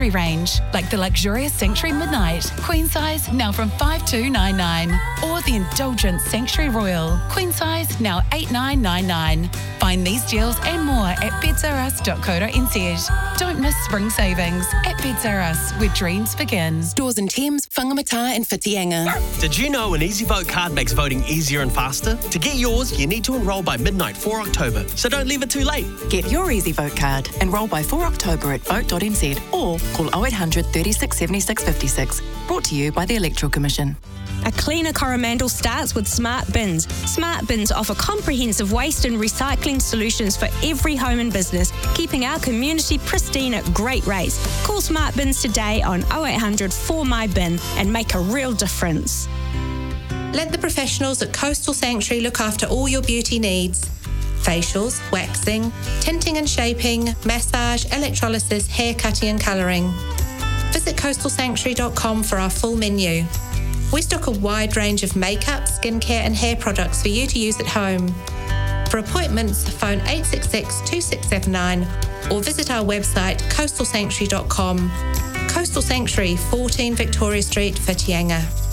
range, like the luxurious Sanctuary Midnight, queen size now from $5,299, or the indulgent Sanctuary Royal, queen size now $8,999. Find these deals and more at bedsareus.co.nz. Don't miss spring savings at Beds R Us, where dreams begin. Stores in Thames, Whangamata and Whitianga. Did you know an EasyVote card makes voting easier and faster? To get yours, you need to enrol by midnight 4 October, so don't leave it too late. Get your EasyVote card. Enrol by 4 October at vote.nz or call 0800 36 76 56. Brought to you by the Electoral Commission. A cleaner Coromandel starts with Smart Bins. Smart Bins offer comprehensive waste and recycling solutions for every home and business, keeping our community pristine at great rates. Call Smart Bins today on 0800 4MyBin and make a real difference. Let the professionals at Coastal Sanctuary look after all your beauty needs. Facials, waxing, tinting and shaping, massage, electrolysis, hair cutting and colouring. Visit coastalsanctuary.com for our full menu. We stock a wide range of makeup, skincare and hair products for you to use at home. For appointments, phone 866 2679 or visit our website coastalsanctuary.com. Coastal Sanctuary, 14 Victoria Street, Whitianga.